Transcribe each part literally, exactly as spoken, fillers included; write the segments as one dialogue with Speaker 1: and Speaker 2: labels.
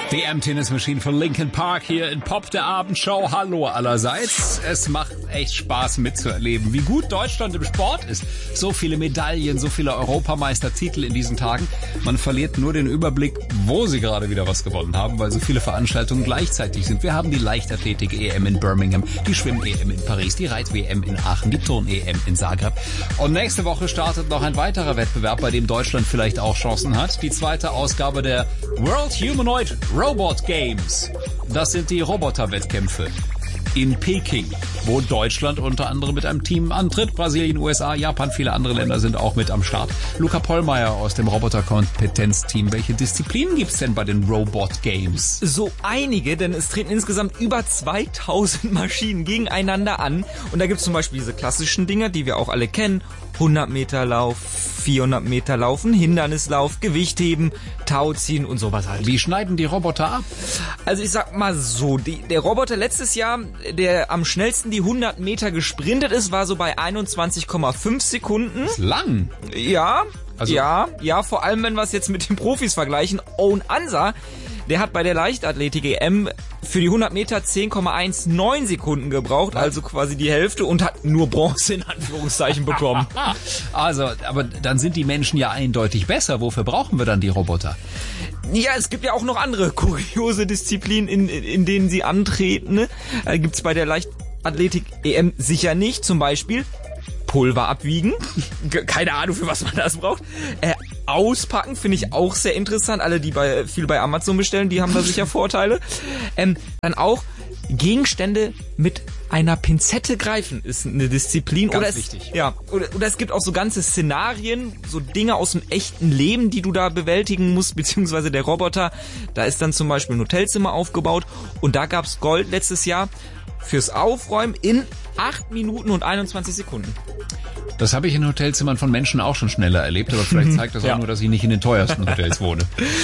Speaker 1: W M-Tennis Machine von Linkin Park hier in Pop der Abendshow. Hallo allerseits. Es macht echt Spaß mitzuerleben, wie gut Deutschland im Sport ist. So viele Medaillen, so viele Europameistertitel in diesen Tagen. Man verliert nur den Überblick, wo sie gerade wieder was gewonnen haben, weil so viele Veranstaltungen gleichzeitig sind. Wir haben die Leichtathtik-E M in Birmingham, die Schwimm-E M in Paris, die Reit-W M in Aachen, die Turn-E M in Zagreb. Und nächste Woche startet noch ein weiterer Wettbewerb, bei dem Deutschland vielleicht auch Chancen hat. Die zweite Ausgabe der World Humanoid Robot Games. Das sind die Roboter-Wettkämpfe in Peking, wo Deutschland unter anderem mit einem Team antritt. Brasilien, U S A, Japan, viele andere Länder sind auch mit am Start. Luca Pollmeier aus dem Roboter-Kompetenzteam. Welche Disziplinen gibt's denn bei den Robot Games?
Speaker 2: So einige, denn es treten insgesamt über zweitausend Maschinen gegeneinander an. Und da gibt's zum Beispiel diese klassischen Dinger, die wir auch alle kennen. hundert Meter Lauf, vierhundert Meter Laufen, Hindernislauf, Gewichtheben, Tauziehen und sowas halt.
Speaker 1: Wie schneiden die Roboter ab?
Speaker 2: Also ich sag mal so, die, der Roboter letztes Jahr, der am schnellsten die hundert Meter gesprintet ist, war so bei einundzwanzig Komma fünf Sekunden.
Speaker 1: Das ist lang.
Speaker 2: Ja,
Speaker 1: Also
Speaker 2: ja, ja, vor allem wenn wir es jetzt mit den Profis vergleichen. Owen Ansa, der hat bei der Leichtathletik-E M für die hundert Meter zehn Komma neunzehn Sekunden gebraucht, also quasi die Hälfte, und hat nur Bronze in Anführungszeichen bekommen.
Speaker 1: Also, aber dann sind die Menschen ja eindeutig besser. Wofür brauchen wir dann die Roboter?
Speaker 2: Ja, es gibt ja auch noch andere kuriose Disziplinen, in, in, in denen sie antreten. Ne? Äh, gibt's bei der Leichtathletik-E M sicher nicht. Zum Beispiel Pulver abwiegen. Keine Ahnung, für was man das braucht. Äh, auspacken finde ich auch sehr interessant. Alle, die bei viel bei Amazon bestellen, die haben da sicher Vorteile. Ähm, dann auch Gegenstände mit einer Pinzette greifen ist eine Disziplin.
Speaker 1: Ganz
Speaker 2: oder es,
Speaker 1: wichtig.
Speaker 2: Ja, oder, oder es gibt auch so ganze Szenarien, so Dinge aus dem echten Leben, die du da bewältigen musst, beziehungsweise der Roboter. Da ist dann zum Beispiel ein Hotelzimmer aufgebaut und da gab's Gold letztes Jahr fürs Aufräumen in acht Minuten und einundzwanzig Sekunden.
Speaker 1: Das habe ich in Hotelzimmern von Menschen auch schon schneller erlebt, aber vielleicht zeigt das auch
Speaker 2: Ja.
Speaker 1: nur, dass ich nicht in den teuersten Hotels wohne.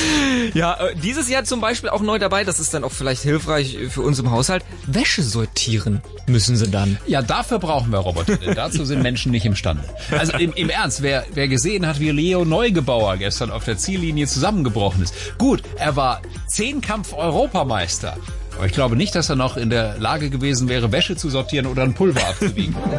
Speaker 2: Ja, äh, dieses Jahr zum Beispiel auch neu dabei, das ist dann auch vielleicht hilfreich für uns im Haushalt, Wäsche sortieren müssen sie dann.
Speaker 1: Ja, dafür brauchen wir Roboter, denn dazu sind Menschen nicht imstande. Also im, im Ernst, wer, wer gesehen hat, wie Leo Neugebauer gestern auf der Ziellinie zusammengebrochen ist. Gut, er war Zehnkampf-Europameister, aber ich glaube nicht, dass er noch in der Lage gewesen wäre, Wäsche zu sortieren oder ein Pulver abzuwiegen.